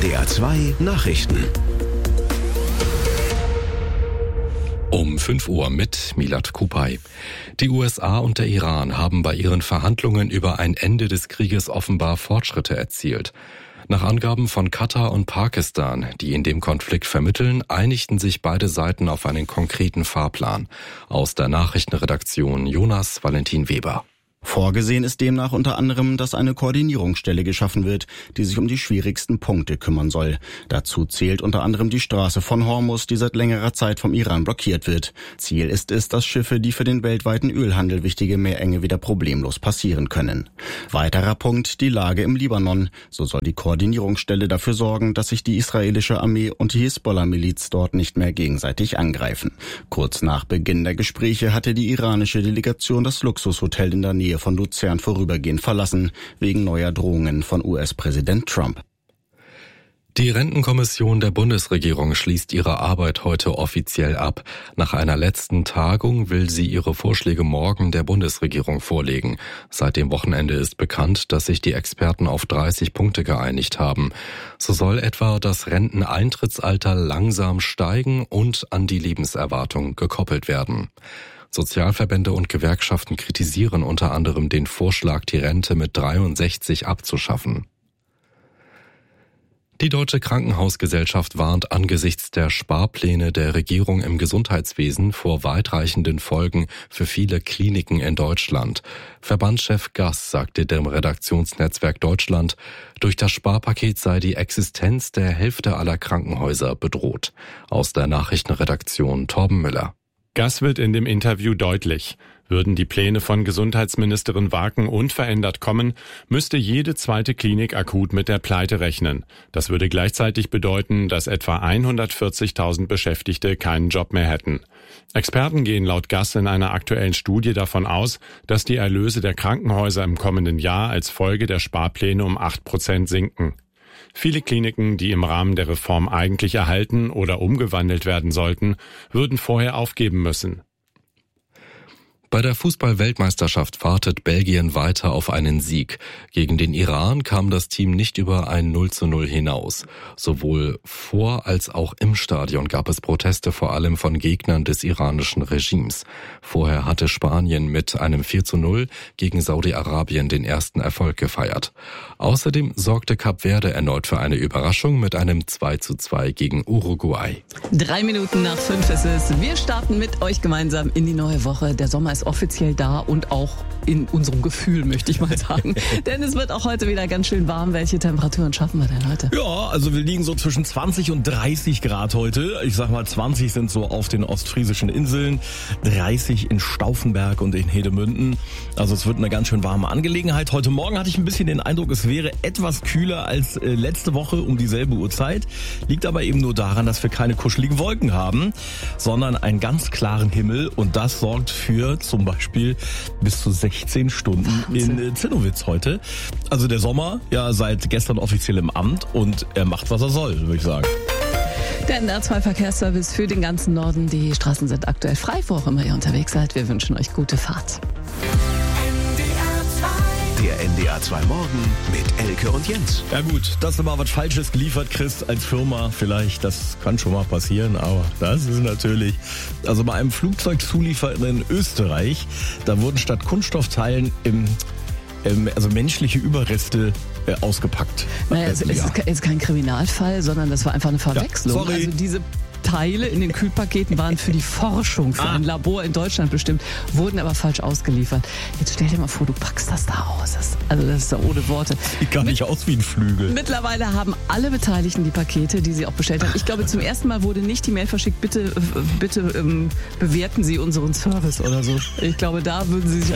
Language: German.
NDR 2 Nachrichten. Um 5 Uhr mit Milad Kupay. Die USA und der Iran haben bei ihren Verhandlungen über ein Ende des Krieges offenbar Fortschritte erzielt. Nach Angaben von Katar und Pakistan, die in dem Konflikt vermitteln, einigten sich beide Seiten auf einen konkreten Fahrplan. Aus der Nachrichtenredaktion Jonas Valentin Weber. Vorgesehen ist demnach unter anderem, dass eine Koordinierungsstelle geschaffen wird, die sich um die schwierigsten Punkte kümmern soll. Dazu zählt unter anderem die Straße von Hormuz, die seit längerer Zeit vom Iran blockiert wird. Ziel ist es, dass Schiffe, die für den weltweiten Ölhandel wichtige Meerenge wieder problemlos passieren können. Weiterer Punkt, die Lage im Libanon. So soll die Koordinierungsstelle dafür sorgen, dass sich die israelische Armee und die Hisbollah-Miliz dort nicht mehr gegenseitig angreifen. Kurz nach Beginn der Gespräche hatte die iranische Delegation das Luxushotel in der Nähe von Luzern vorübergehend verlassen, wegen neuer Drohungen von US-Präsident Trump. Die Rentenkommission der Bundesregierung schließt ihre Arbeit heute offiziell ab. Nach einer letzten Tagung will sie ihre Vorschläge morgen der Bundesregierung vorlegen. Seit dem Wochenende ist bekannt, dass sich die Experten auf 30 Punkte geeinigt haben. So soll etwa das Renteneintrittsalter langsam steigen und an die Lebenserwartung gekoppelt werden. Sozialverbände und Gewerkschaften kritisieren unter anderem den Vorschlag, die Rente mit 63 abzuschaffen. Die Deutsche Krankenhausgesellschaft warnt angesichts der Sparpläne der Regierung im Gesundheitswesen vor weitreichenden Folgen für viele Kliniken in Deutschland. Verbandschef Gass sagte dem Redaktionsnetzwerk Deutschland, durch das Sparpaket sei die Existenz der Hälfte aller Krankenhäuser bedroht. Aus der Nachrichtenredaktion Torben Müller. Gass wird in dem Interview deutlich. Würden die Pläne von Gesundheitsministerin Waken unverändert kommen, müsste jede zweite Klinik akut mit der Pleite rechnen. Das würde gleichzeitig bedeuten, dass etwa 140.000 Beschäftigte keinen Job mehr hätten. Experten gehen laut Gass in einer aktuellen Studie davon aus, dass die Erlöse der Krankenhäuser im kommenden Jahr als Folge der Sparpläne um 8% sinken. Viele Kliniken, die im Rahmen der Reform eigentlich erhalten oder umgewandelt werden sollten, würden vorher aufgeben müssen. Bei der Fußball-Weltmeisterschaft wartet Belgien weiter auf einen Sieg. Gegen den Iran kam das Team nicht über ein 0:0 hinaus. Sowohl vor als auch im Stadion gab es Proteste, vor allem von Gegnern des iranischen Regimes. Vorher hatte Spanien mit einem 4:0 gegen Saudi-Arabien den ersten Erfolg gefeiert. Außerdem sorgte Kap Verde erneut für eine Überraschung mit einem 2:2 gegen Uruguay. 3 Minuten nach 5 ist es. Wir starten mit euch gemeinsam in die neue Woche. Der Sommer ist offiziell da und auch in unserem Gefühl, möchte ich mal sagen. Denn es wird auch heute wieder ganz schön warm. Welche Temperaturen schaffen wir denn heute? Ja, also wir liegen so zwischen 20 und 30 Grad heute. Ich sag mal, 20 sind so auf den ostfriesischen Inseln, 30 in Stauffenberg und in Hedemünden. Also es wird eine ganz schön warme Angelegenheit. Heute Morgen hatte ich ein bisschen den Eindruck, es wäre etwas kühler als letzte Woche um dieselbe Uhrzeit. Liegt aber eben nur daran, dass wir keine kuscheligen Wolken haben, sondern einen ganz klaren Himmel. Und das sorgt für zum Beispiel bis zu 16 Stunden Wahnsinn. In Zinnowitz heute. Also der Sommer ja seit gestern offiziell im Amt und er macht, was er soll, würde ich sagen. Der NDR 2 Verkehrsservice für den ganzen Norden. Die Straßen sind aktuell frei, wo auch immer ihr unterwegs seid. Wir wünschen euch gute Fahrt. Der NDR 2 Morgen mit Elke und Jens. Ja gut, dass du mal was Falsches geliefert kriegst als Firma, vielleicht, das kann schon mal passieren, aber das ist natürlich, also bei einem Flugzeugzulieferer in Österreich, da wurden statt Kunststoffteilen also menschliche Überreste ausgepackt. Naja, es ist kein Kriminalfall, sondern das war einfach eine Verwechslung. Ja, sorry. Also diese Teile in den Kühlpaketen waren für die Forschung, für ein Labor in Deutschland bestimmt, wurden aber falsch ausgeliefert. Jetzt stell dir mal vor, du packst das da aus. Das ist ja ohne Worte. Sieht gar nicht aus wie ein Flügel. Mittlerweile haben alle Beteiligten die Pakete, die sie auch bestellt haben. Ich glaube, zum ersten Mal wurde nicht die Mail verschickt, bitte bewerten Sie unseren Service oder so. Ich glaube, da würden sie sich